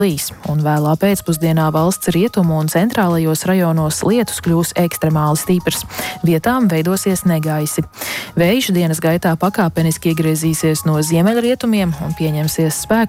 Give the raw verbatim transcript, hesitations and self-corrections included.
Līs, un vēlā pēcpusdienā valsts rietumu un centrālajos rajonos lietus kļūs ekstremāli stiprs. Vietām veidosies negaisi. Vējš dienas gaitā pakāpeniski iegriezīsies no ziemeļrietumiem un pieņemsies spēkā